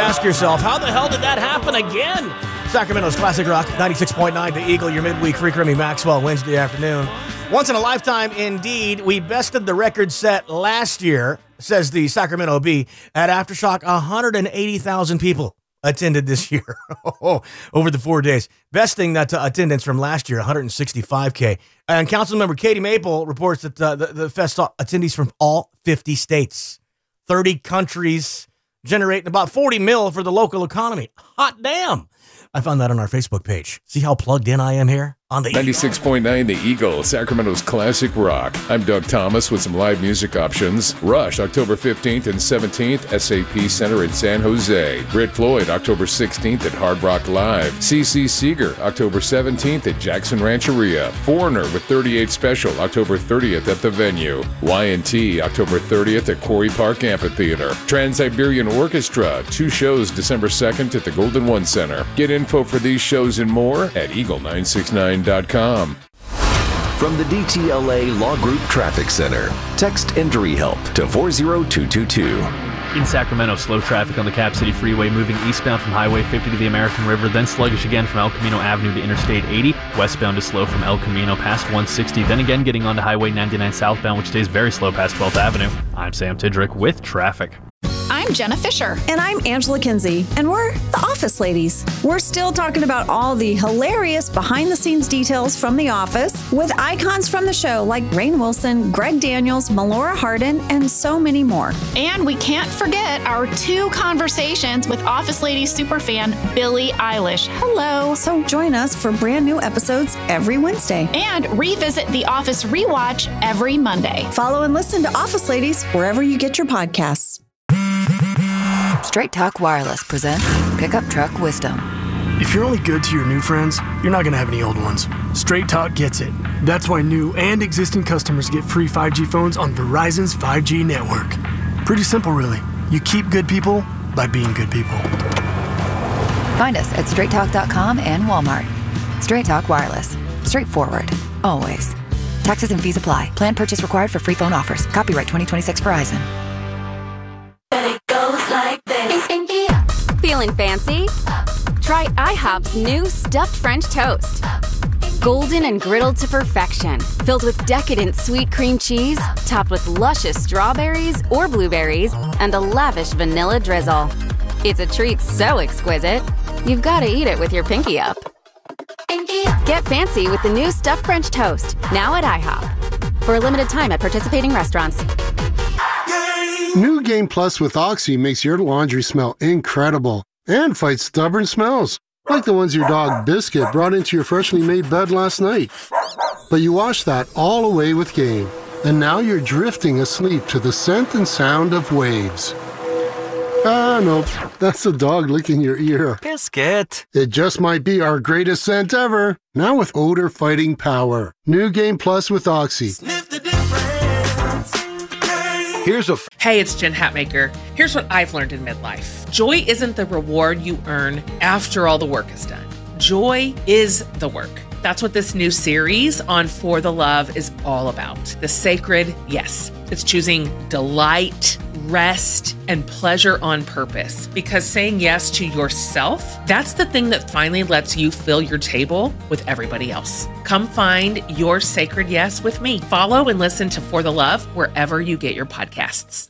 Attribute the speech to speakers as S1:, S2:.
S1: ask yourself, how the hell did that happen again? Sacramento's Classic Rock, 96.9 The Eagle, your midweek Freak Remy Maxwell, Wednesday afternoon. Once in a lifetime, indeed. We bested the record set last year, says the Sacramento Bee, at Aftershock. 180,000 people attended this year over the 4 days. Besting that attendance from last year, 165K. And Councilmember Katie Maple reports that the fest saw attendees from all 50 states, 30 countries, generating about 40 mil for the local economy. Hot damn. I found that on our Facebook page. See how plugged in I am here? On the
S2: 96.9 The Eagle, Sacramento's Classic Rock. I'm Doug Thomas with some live music options. Rush, October 15th and 17th, SAP Center in San Jose. Brit Floyd, October 16th at Hard Rock Live. CC Seeger, October 17th at Jackson Rancheria. Foreigner with 38 Special, October 30th at the venue. Y&T, October 30th at Quarry Park Amphitheater. Trans-Siberian Orchestra, 2 shows December 2nd at the Golden One Center. Get info for these shows and more at Eagle969.com.
S3: From the DTLA Law Group Traffic Center, text injury help to 40222.
S4: In Sacramento, slow traffic on the Cap City Freeway moving eastbound from Highway 50 to the American River, then sluggish again from El Camino Avenue to Interstate 80. Westbound is slow from El Camino past 160, then again getting onto Highway 99 southbound, which stays very slow past 12th Avenue. I'm Sam Tidrick with traffic.
S5: I'm Jenna Fisher.
S6: And I'm Angela Kinsey, and we're the Office Ladies. We're still talking about all the hilarious behind-the-scenes details from The Office with icons from the show like Rainn Wilson, Greg Daniels, Melora Hardin, and so many more.
S5: And we can't forget our 2 conversations with Office Ladies superfan Billie Eilish. Hello.
S6: So join us for brand new episodes every Wednesday.
S5: And revisit The Office Rewatch every Monday.
S6: Follow and listen to Office Ladies wherever you get your podcasts.
S7: Straight Talk Wireless presents Pickup Truck Wisdom.
S8: If you're only good to your new friends, you're not going to have any old ones. Straight Talk gets it. That's why new and existing customers get free 5G phones on Verizon's 5G network. Pretty simple, really. You keep good people by being good people.
S7: Find us at straighttalk.com and Walmart. Straight Talk Wireless. Straightforward. Always. Taxes and fees apply. Plan purchase required for free phone offers. Copyright 2026 Verizon.
S9: Feeling fancy? Try IHOP's new stuffed French toast. Golden and griddled to perfection, filled with decadent sweet cream cheese, topped with luscious strawberries or blueberries, and a lavish vanilla drizzle. It's a treat so exquisite, you've got to eat it with your pinky up. Get fancy with the new stuffed French toast, now at IHOP. For a limited time at participating restaurants.
S10: New Game Plus with Oxy makes your laundry smell incredible and fights stubborn smells, like the ones your dog Biscuit brought into your freshly made bed last night. But you washed that all away with Game, and now you're drifting asleep to the scent and sound of waves. Ah, nope, that's the dog licking your ear.
S11: Biscuit!
S10: It just might be our greatest scent ever, now with odor-fighting power. New Game Plus with Oxy.
S11: Sniff the difference.
S12: Hey, it's Jen Hatmaker. Here's what I've learned in midlife. Joy isn't the reward you earn after all the work is done. Joy is the work. That's what this new series on For the Love is all about. The sacred yes. It's choosing delight, rest, and pleasure on purpose. Because saying yes to yourself, that's the thing that finally lets you fill your table with everybody else. Come find your sacred yes with me. Follow and listen to For the Love wherever you get your podcasts.